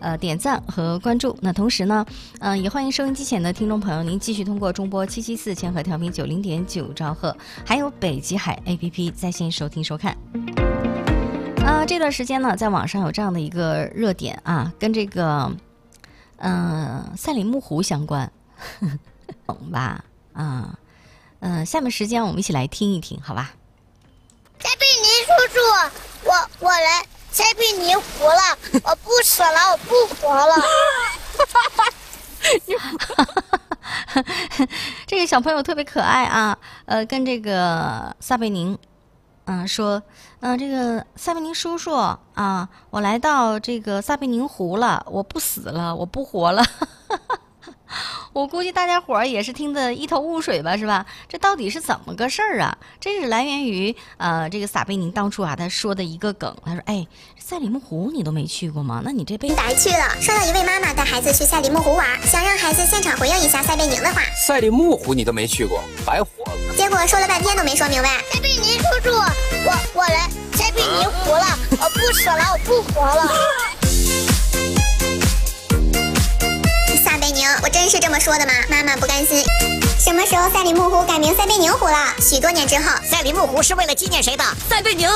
点赞和关注。那同时呢，也欢迎收音机前的听众朋友，您继续通过中波774千赫调频90.9兆赫，还有北极海 APP 在线收听收看。这段时间呢，在网上有这样的一个热点啊，跟这个赛里木湖相关，懂吧？下面时间我们一起来听一听，好吧？ 蔡佩宁叔叔，我来蔡佩宁湖了，我不死了，我不活了。 这个小朋友特别可爱啊，跟这个撒贝宁，说，这个撒贝宁叔叔啊，我来到这个撒贝宁湖了，我不死了，我不活了。我估计大家伙儿也是听得一头雾水吧，是吧？这到底是怎么个事儿啊？这是来源于这个撒贝宁当初啊他说的一个梗，他说：“哎，赛里木湖你都没去过吗？那你这辈子去了。”说到一位妈妈带孩子去赛里木湖玩，想让孩子现场回应一下赛贝宁的话。 赛里木湖你都没去过，白活了。 结果说了半天都没说明白。 蔡佩宁叔叔，我来蔡佩宁湖了，我不死了，我不活了。 撒贝宁，我真是这么说的吗？妈妈不甘心。什么时候赛里木湖改名赛贝宁湖了？许多年之后。 赛里木湖是为了纪念谁的？赛贝宁。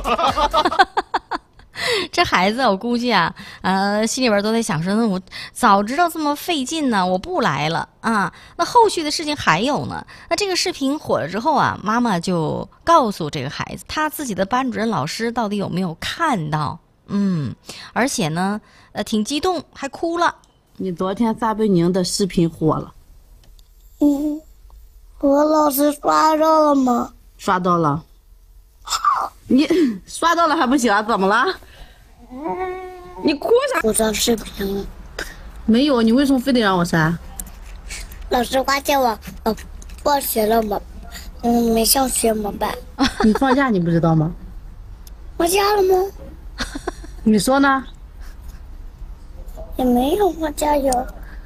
这孩子我估计啊，心里边都在想说，那我早知道这么费劲呢，我不来了啊。那后续的事情还有呢。那这个视频火了之后啊，妈妈就告诉这个孩子，他自己的班主任老师到底有没有看到？而且呢，挺激动，还哭了。 你昨天撒贝宁的视频火了。 我老师刷到了吗？ 刷到了。你刷到了还不行啊？怎么了？你哭啥？ 我上视频没有，你为什么非得让我删？ 老师发现我放学了吗？没上学怎么办？ 你放假你不知道吗？ 放假了吗？ 你说呢？ 也没有放假哟。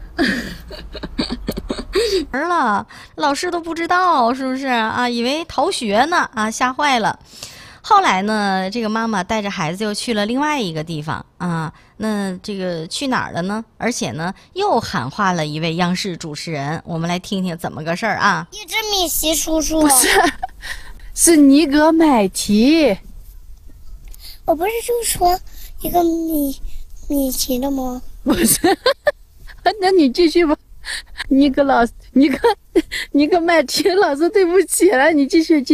儿了，老师都不知道是不是啊？以为逃学呢啊，吓坏了。后来呢，这个妈妈带着孩子又去了另外一个地方啊。那这个去哪儿了呢？而且呢，又喊话了一位央视主持人。我们来听听怎么个事儿啊？ 一只米奇叔叔。 不是，是尼格买提。 我不是就说一个米奇的吗？ 不是，那你继续吧。尼格麦提老师，对不起了，你继续。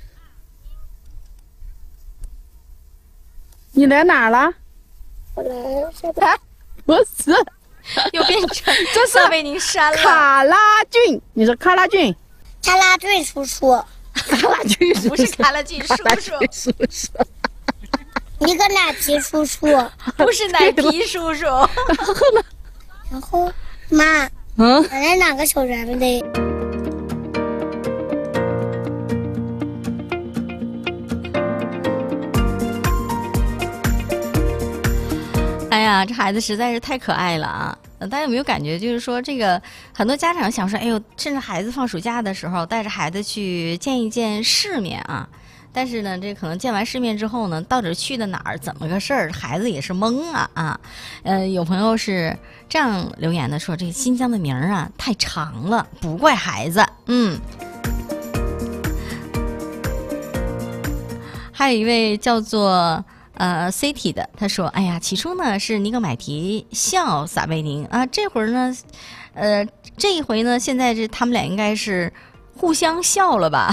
你来哪儿了？ 我来这边。 不是， 又变成这是被您删了。 卡拉俊，你说卡拉俊？ 卡拉俊叔叔。 卡拉俊不是卡拉俊叔叔。 一个奶皮叔叔。 不是奶皮叔叔。 然后妈，我来拿个小人的。 哎呀，这孩子实在是太可爱了啊！大家有没有感觉，就是说这个很多家长想说，哎呦，趁着孩子放暑假的时候，带着孩子去见一见世面啊。但是呢，这可能见完世面之后呢，到底去的哪儿，怎么个事儿，孩子也是懵啊。有朋友是这样留言的，说这个新疆的名儿啊太长了，不怪孩子。还有一位叫做City 的，他说：“哎呀，起初呢是尼格买提笑撒贝宁啊，这会儿呢，这一回呢，现在他们俩应该是互相笑了吧？”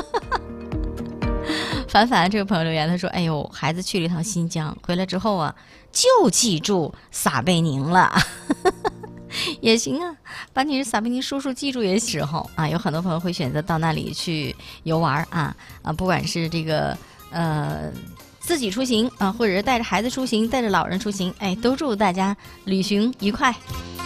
凡凡这个朋友留言，他说：“哎呦，孩子去了一趟新疆，回来之后啊，就记住撒贝宁了。”也行啊，把你是撒贝宁叔叔记住也时候啊，有很多朋友会选择到那里去游玩啊，不管是这个自己出行啊，或者是带着孩子出行，带着老人出行，哎，都祝大家旅行愉快。